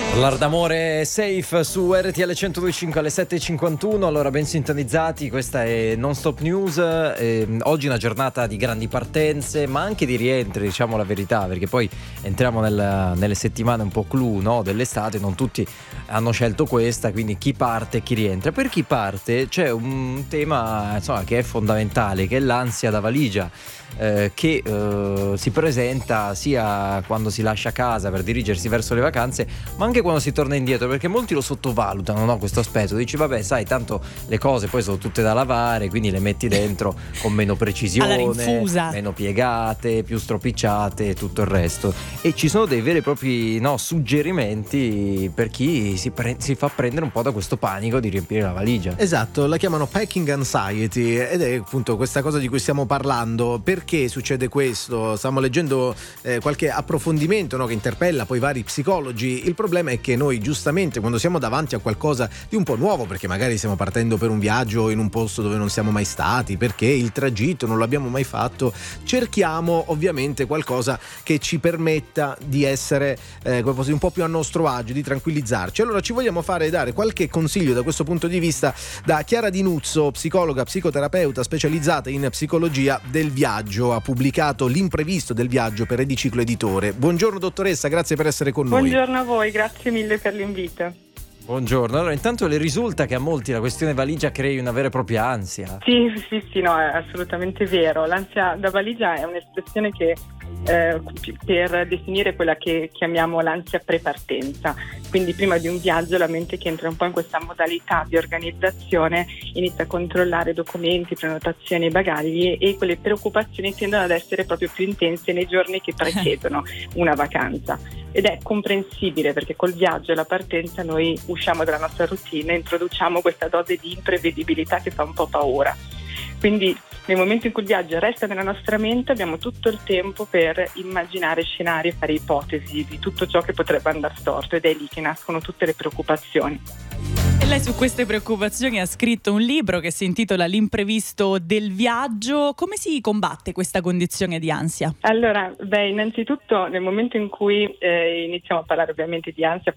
Parlare d'amore safe su RTL 102.5 alle 7.51. Allora, ben sintonizzati, questa è Non Stop News. Oggi una giornata di grandi partenze, ma anche di rientri, diciamo la verità, perché poi entriamo nelle settimane un po' clou, no, dell'estate. Non tutti hanno scelto questa, quindi chi parte e chi rientra. Per chi parte c'è un tema, insomma, che è fondamentale, che è l'ansia da valigia, che si presenta sia quando si lascia casa per dirigersi verso le vacanze, ma anche quando si torna indietro, perché molti lo sottovalutano, no, questo aspetto. Dici vabbè, sai, tanto le cose poi sono tutte da lavare, quindi le metti dentro con meno precisione, meno piegate, più stropicciate e tutto il resto. E ci sono dei veri e propri, no, suggerimenti per chi si fa prendere un po' da questo panico di riempire la valigia. Esatto, la chiamano packing anxiety ed è appunto questa cosa di cui stiamo parlando. Perché succede questo? Stiamo leggendo qualche approfondimento, no, che interpella poi vari psicologi. Il problema è che noi giustamente quando siamo davanti a qualcosa di un po' nuovo, perché magari stiamo partendo per un viaggio in un posto dove non siamo mai stati, perché il tragitto non l'abbiamo mai fatto, cerchiamo ovviamente qualcosa che ci permetta di essere un po' più a nostro agio, di tranquillizzarci. Allora ci vogliamo dare qualche consiglio da questo punto di vista da Chiara Di Nuzzo, psicologa, psicoterapeuta specializzata in psicologia del viaggio. Ha pubblicato L'imprevisto del viaggio per Ediciclo Editore. Buongiorno dottoressa, grazie per essere con noi. Buongiorno a voi, grazie mille per l'invito. Buongiorno. Allora, intanto le risulta che a molti la questione valigia crei una vera e propria ansia. Sì, no, è assolutamente vero. L'ansia da valigia è un'espressione che per definire quella che chiamiamo l'ansia prepartenza. Quindi prima di un viaggio la mente che entra un po' in questa modalità di organizzazione inizia a controllare documenti, prenotazioni e bagagli, e quelle preoccupazioni tendono ad essere proprio più intense nei giorni che precedono una vacanza. Ed è comprensibile, perché col viaggio e la partenza noi usciamo dalla nostra routine e introduciamo questa dose di imprevedibilità che fa un po' paura. Quindi nel momento in cui il viaggio resta nella nostra mente abbiamo tutto il tempo per immaginare scenari e fare ipotesi di tutto ciò che potrebbe andare storto, ed è lì che nascono tutte le preoccupazioni. E lei su queste preoccupazioni ha scritto un libro che si intitola L'imprevisto del viaggio. Come si combatte questa condizione di ansia? Allora, innanzitutto nel momento in cui iniziamo a parlare ovviamente di ansia